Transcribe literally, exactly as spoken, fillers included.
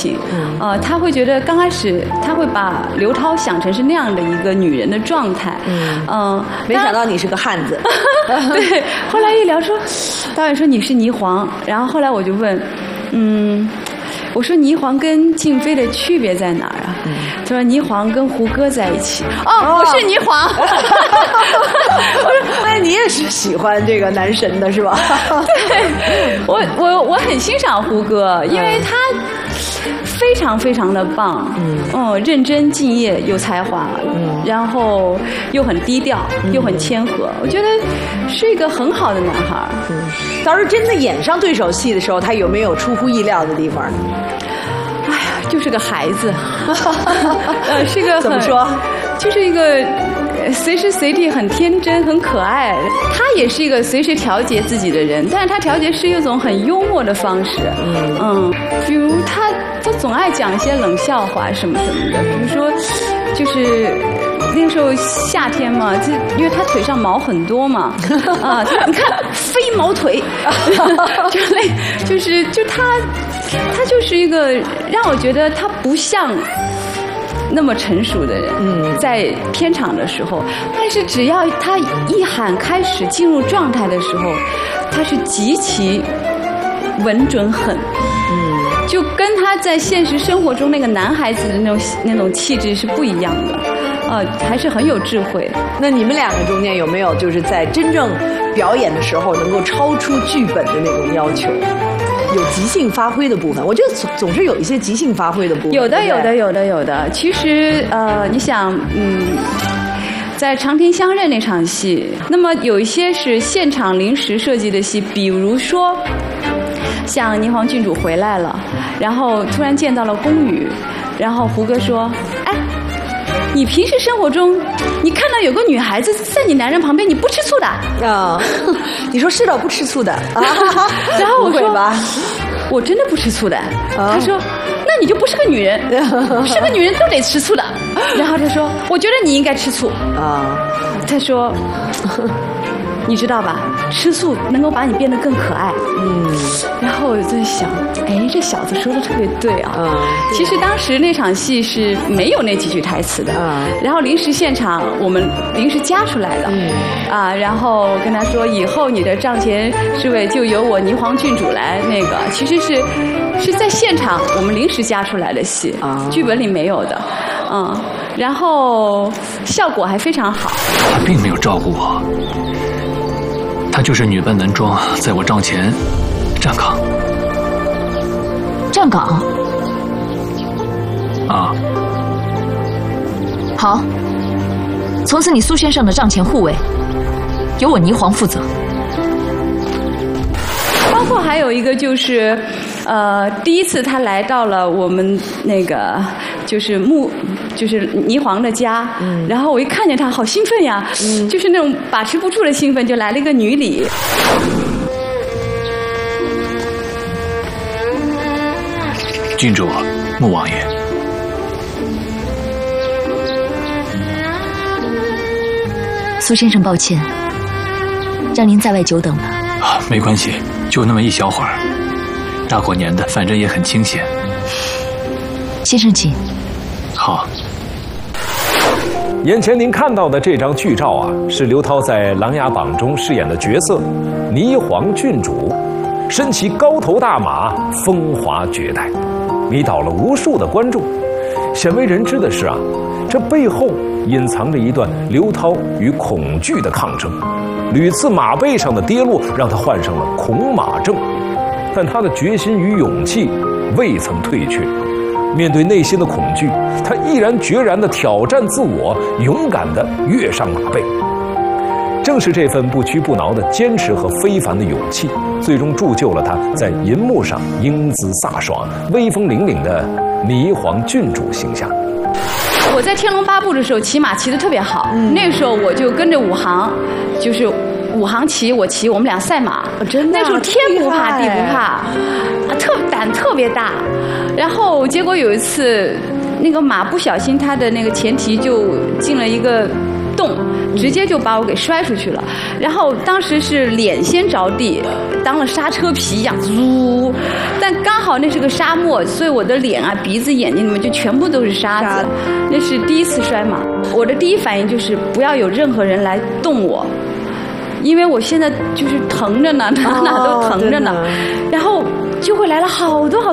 情。呃，他会觉得刚开始他会把刘涛想成是那样的一个女人的状态。嗯，呃、 没想到你是个汉子。 对，后来一聊说，导演说你是倪黄，然后后来我就问，嗯。我说倪黄跟静妃的区别在哪儿啊？嗯、他说倪黄跟胡歌在一起。哦，哦我是倪黄。我说，哎，你也是喜欢这个男神的是吧？ 对，我我我很欣赏胡歌，因为他非常非常的棒。嗯，哦，认真敬业，有才华，嗯，然后又很低调，又很谦和，我觉得是一个很好的男孩。 嗯，到时候真的演上对手戏的时候，他有没有出乎意料的地方？ 哎呀，就是个孩子，呃，是个怎么说？ 就是一个随时随地很天真、很可爱。他也是一个随时调节自己的人，但是他调节是一种很幽默的方式。嗯嗯，比如他他总爱讲一些冷笑话什么什么的，比如说就是那个时候夏天嘛，就因为他腿上毛很多嘛，啊，你看飞毛腿，就那，就是就他他就是一个让我觉得他不像那么成熟的人，嗯，在片场的时候，但是只要他一喊开始进入状态的时候，他是极其稳准狠，嗯，就跟他在现实生活中那个男孩子的那种那种气质是不一样的，呃，还是很有智慧。 那你们两个中间有没有就是在真正表演的时候能够超出剧本的那种要求？有即兴发挥的部分，我觉得总总是有一些即兴发挥的部分。 有的， 对对有的，有的，有的。其实，呃，你想，嗯，在长亭相认那场戏，那么有一些是现场临时设计的戏，比如说，像倪黄郡主回来了，然后突然见到了宫羽，然后胡歌说：“哎，你平时生活中，你看到有个女孩子在你男人旁边，你不吃醋的？” 啊，你说是的，不吃醋的。啊、 然后我说吧， 我真的不吃醋的。啊、他说，那你就不是个女人，是个女人都得吃醋的。然后他说，我觉得你应该吃醋。啊，他说，你知道吧，吃醋能够把你变得更可爱。嗯，然后我就在想，哎，这小子说的特别对啊。嗯，其实当时那场戏是没有那几句台词的。嗯，然后临时现场我们临时加出来的。嗯，啊，然后跟他说，以后你的帐前侍卫就由我倪黄郡主来那个，其实是是在现场我们临时加出来的戏，啊，剧本里没有的。嗯，然后效果还非常好。 他并没有照顾我。她就是女扮男装，在我帐前站岗。 站岗？ 啊。 好，从此你苏先生的帐前护卫由我倪黄负责。 包括还有一个就是，呃，第一次他来到了我们那个就是穆，就是倪黄的家，嗯，然后我一看见他，好兴奋呀，嗯，就是那种把持不住的兴奋，就来了一个女礼。 郡主，穆王爷。 苏先生，抱歉，让您在外久等了。 啊，没关系，就那么一小会儿，大过年的，反正也很清闲。 先生请。 好。 眼前您看到的这张剧照啊，是刘涛在《琅琊榜》中饰演的角色倪黄郡主，身骑高头大马，风华绝代，迷倒了无数的观众。鲜为人知的是啊，这背后隐藏着一段刘涛与恐惧的抗争。屡次马背上的跌落，让他患上了恐马症，但他的决心与勇气未曾退却。面对内心的恐惧，他毅然决然地挑战自我，勇敢地跃上马背。正是这份不屈不挠的坚持和非凡的勇气，最终铸就了他在银幕上英姿飒爽、威风凛凛的倪黄郡主形象。 我在《天龙八部》的时候骑马骑得特别好，嗯、那时候我就跟着武行，就是武行骑我骑，我们俩赛马。 哦、真的、啊？ 那时候天不怕地不怕，啊，特胆特别大。然后结果有一次，那个马不小心，它的那个前蹄就进了一个洞。 动，直接就把我给摔出去了。然后当时是脸先着地，当了刹车皮一样，呜！但刚好那是个沙漠，所以我的脸啊、鼻子、眼睛里面就全部都是沙子。那是第一次摔马，我的第一反应就是不要有任何人来动我。因为我现在就是疼着呢，哪哪都疼着呢，然后就会来了好多好